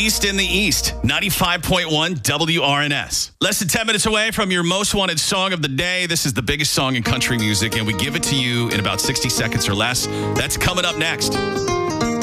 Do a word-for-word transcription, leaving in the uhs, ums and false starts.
Northeast and the East, ninety-five point one W R N S. Less than ten minutes away from your most wanted song of the day. This is the biggest song in country music, and we give it to you in about sixty seconds or less. That's coming up next.